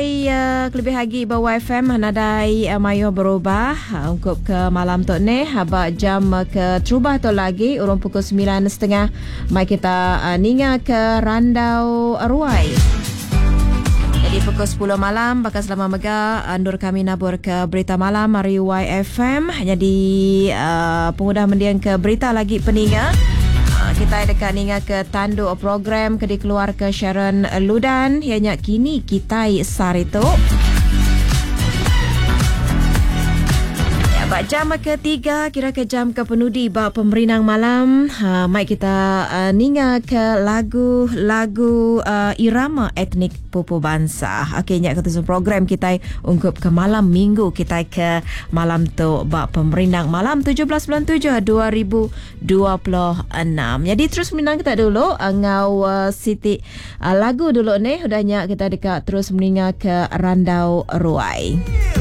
nadai kelebih lagi bawa FM nadai mayo berubah untuk ke malam tu ni haba jam ke terubah tu lagi urung pukul 9.30 mai kita ninga ke Randau Ruai. Jadi pukul 10 malam bakal selama mega andur kami nabur ke berita malam Mari YFM. Jadi pemudah mendiang ke berita lagi peninga. Kita dekat ninga ke tandu program ke dikeluar ke Sharon Ludan ianya kini kita sarito. Bak jam ketiga kira ke jam ke penudi bak pemerinang malam. Mai kita ninga ke lagu irama etnik Pupu Bangsa. Akhirnya ketujuan program kita ungkup ke malam minggu kita ke malam tu bak pemerinang malam 17 bulan 7 2026. Jadi terus menang kita dulu ngau Siti lagu dulu ni udahnya kita dekat terus meninga ke Randau Ruai.